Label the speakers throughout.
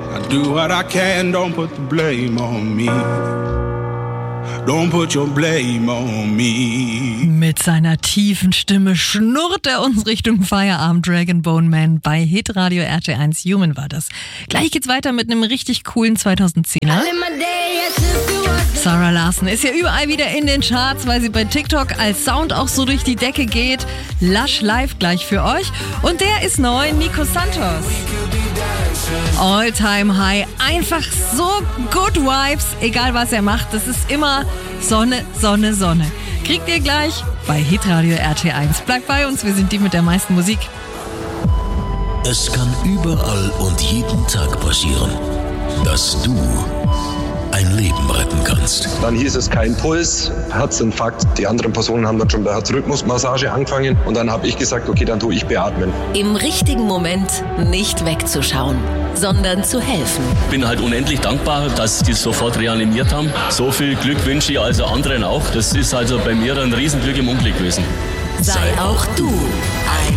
Speaker 1: I do what I can, don't put the blame on me. Don't put your blame on me.
Speaker 2: Mit seiner tiefen Stimme schnurrt er uns Richtung Feierabend. Dragon Bone Man bei Hitradio RT1 Human war das. Gleich geht's weiter mit einem richtig coolen 2010er. Sarah Larson ist ja überall wieder in den Charts, weil sie bei TikTok als Sound auch so durch die Decke geht. Lush live gleich für euch. Und der ist neu, Nico Santos. All Time High, einfach so good vibes, egal was er macht, das ist immer Sonne, Sonne, Sonne. Kriegt ihr gleich bei Hitradio RT1. Bleibt bei uns, wir sind die mit der meisten Musik.
Speaker 3: Es kann überall und jeden Tag passieren, dass du ein Leben retten kannst.
Speaker 4: Dann hieß es kein Puls, Herzinfarkt. Die anderen Personen haben dann schon bei Herzrhythmusmassage angefangen und dann habe ich gesagt, okay, dann tue ich beatmen.
Speaker 5: Im richtigen Moment nicht wegzuschauen, sondern zu helfen.
Speaker 6: Ich bin halt unendlich dankbar, dass die sofort reanimiert haben. So viel Glück wünsche ich also anderen auch. Das ist also bei mir ein Riesenglück im Unglück gewesen.
Speaker 5: Sei auch du ein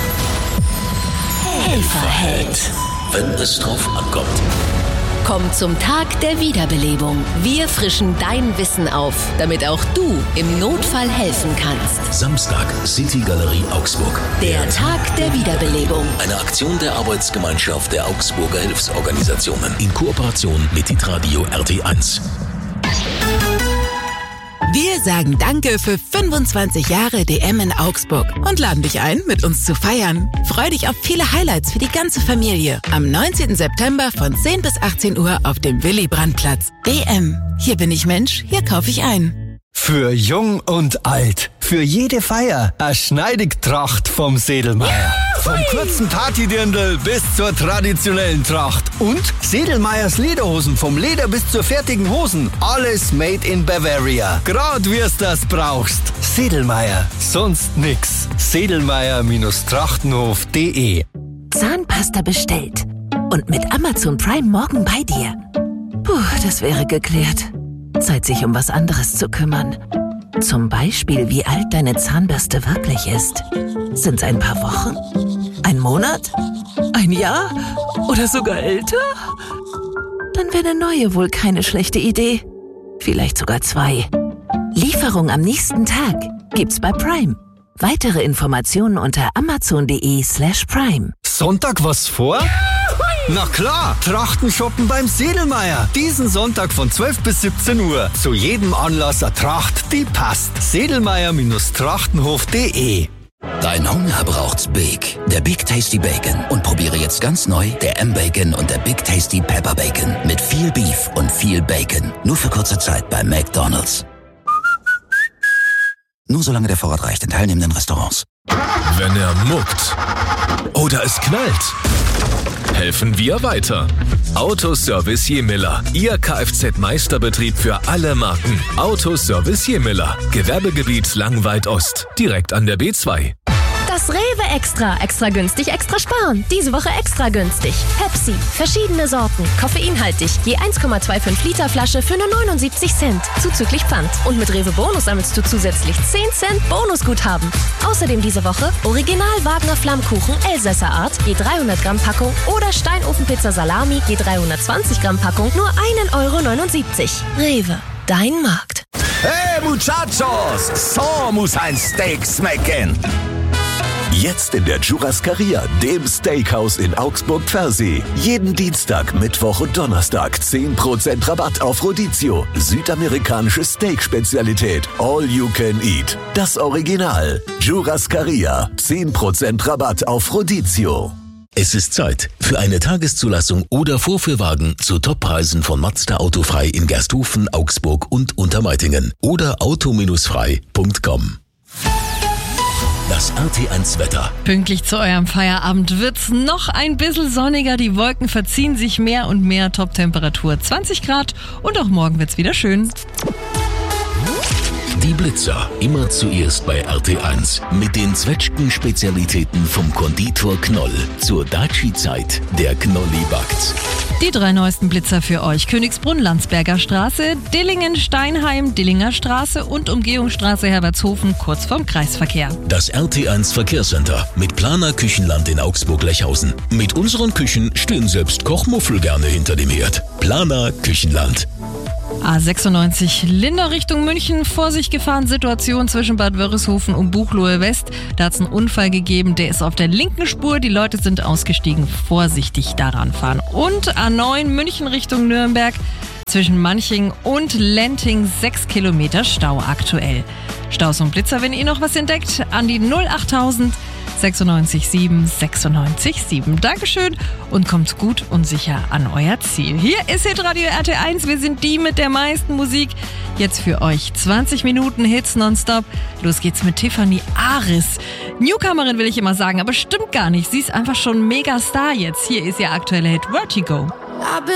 Speaker 5: Helferheld.
Speaker 3: Wenn es drauf ankommt.
Speaker 5: Komm zum Tag der Wiederbelebung. Wir frischen dein Wissen auf, damit auch du im Notfall helfen kannst.
Speaker 3: Samstag, City Galerie Augsburg.
Speaker 5: Der Tag der Wiederbelebung.
Speaker 3: Eine Aktion der Arbeitsgemeinschaft der Augsburger Hilfsorganisationen in Kooperation mit Hitradio RT1.
Speaker 7: Wir sagen Danke für 25 Jahre DM in Augsburg und laden dich ein, mit uns zu feiern. Freu dich auf viele Highlights für die ganze Familie. Am 19. September von 10 bis 18 Uhr auf dem Willy-Brandt-Platz. DM. Hier bin ich Mensch, hier kaufe ich ein.
Speaker 8: Für jung und alt, für jede Feier, eine Schneidigtracht vom Sedelmeier. Vom kurzen Partydirndl bis zur traditionellen Tracht. Und Sedelmeiers Lederhosen, vom Leder bis zur fertigen Hosen. Alles made in Bavaria. Grad wir's das brauchst. Sedelmeier, sonst nix. Sedelmeier-trachtenhof.de.
Speaker 7: Zahnpasta bestellt. Und mit Amazon Prime morgen bei dir. Puh, das wäre geklärt. Zeit, sich um was anderes zu kümmern. Zum Beispiel, wie alt deine Zahnbürste wirklich ist. Sind's ein paar Wochen? Ein Monat? Ein Jahr? Oder sogar älter? Dann wäre eine neue wohl keine schlechte Idee. Vielleicht sogar 2. Lieferung am nächsten Tag gibt's bei Prime. Weitere Informationen unter amazon.de/prime.
Speaker 8: Sonntag was vor? Na klar, Trachten shoppen beim Sedelmeier. Diesen Sonntag von 12 bis 17 Uhr. Zu jedem Anlass eine Tracht, die passt. Sedelmeier-trachtenhof.de.
Speaker 3: Dein Hunger braucht's Big. Der Big Tasty Bacon. Und probiere jetzt ganz neu der M-Bacon und der Big Tasty Pepper Bacon. Mit viel Beef und viel Bacon. Nur für kurze Zeit bei McDonald's. Nur solange der Vorrat reicht in teilnehmenden Restaurants.
Speaker 9: Wenn er muckt oder es knallt, helfen wir weiter. Autoservice Jemiller. Ihr Kfz-Meisterbetrieb für alle Marken. Autoservice Jemiller. Gewerbegebiet Langweid Ost. Direkt an der B2.
Speaker 10: Das Rewe Extra. Extra günstig, extra sparen. Diese Woche extra günstig. Pepsi. Verschiedene Sorten. Koffeinhaltig. Je 1,25 Liter Flasche für nur 79 Cent. Zuzüglich Pfand. Und mit Rewe Bonus sammelst du zusätzlich 10 Cent Bonusguthaben. Außerdem diese Woche Original Wagner Flammkuchen Elsässer Art. Je 300 Gramm Packung. Oder Steinofenpizza Salami. Je 320 Gramm Packung. Nur 1,79 €. Rewe. Dein Markt.
Speaker 11: Hey Muchachos! So muss ein Steak schmecken. Jetzt in der Churrascaria, dem Steakhouse in Augsburg-Pfersee. Jeden Dienstag, Mittwoch und Donnerstag 10% Rabatt auf Rodizio. Südamerikanische Steak-Spezialität. All you can eat. Das Original. Churrascaria. 10% Rabatt auf Rodizio.
Speaker 3: Es ist Zeit für eine Tageszulassung oder Vorführwagen zu Toppreisen von Mazda Autofrei in Gersthofen, Augsburg und Untermeitingen. Oder auto-frei.com. Das RT1-Wetter.
Speaker 2: Pünktlich zu eurem Feierabend wird's noch ein bisschen sonniger. Die Wolken verziehen sich mehr und mehr. Top-Temperatur 20 Grad. Und auch morgen wird's wieder schön.
Speaker 3: Die Blitzer. Immer zuerst bei RT1. Mit den Zwetschgen-Spezialitäten vom Konditor Knoll. Zur Daci-Zeit. Der Knolli backt.
Speaker 2: Die 3 neuesten Blitzer für euch. Königsbrunn, Landsberger Straße, Dillingen, Steinheim, Dillinger Straße und Umgehungsstraße Herbertshofen kurz vorm Kreisverkehr.
Speaker 3: Das RT1 Verkehrscenter mit Planer Küchenland in Augsburg-Lechhausen. Mit unseren Küchen stehen selbst Kochmuffel gerne hinter dem Herd. Planer Küchenland.
Speaker 2: A96 Linder Richtung München, Vorsicht Gefahrensituation zwischen Bad Wörishofen und Buchloe West. Da hat es einen Unfall gegeben, der ist auf der linken Spur. Die Leute sind ausgestiegen, vorsichtig daran fahren. Und A9 München Richtung Nürnberg, zwischen Manching und Lenting 6 Kilometer Stau aktuell. Staus und Blitzer, wenn ihr noch was entdeckt, an die 08000 96 7. Dankeschön und kommt gut und sicher an euer Ziel. Hier ist Hitradio RT1. Wir sind die mit der meisten Musik. Jetzt für euch 20 Minuten Hits nonstop. Los geht's mit Tiffany Aris. Newcomerin will ich immer sagen, aber stimmt gar nicht. Sie ist einfach schon Megastar jetzt. Hier ist ihr aktueller Hit Vertigo.